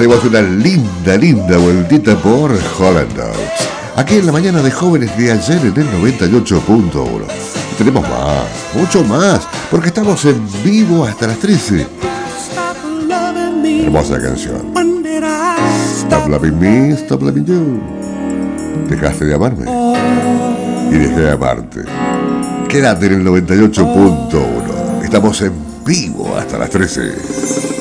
dimos una linda vueltita por Holland Dogs. Aquí en la mañana de jóvenes de ayer en el 98.1. Tenemos más, mucho más, porque estamos en vivo hasta las 13. Hermosa canción. Stop loving me, stop loving you. Dejaste de amarme y dejé de amarte. Quédate en el 98.1. Estamos en vivo hasta las 13.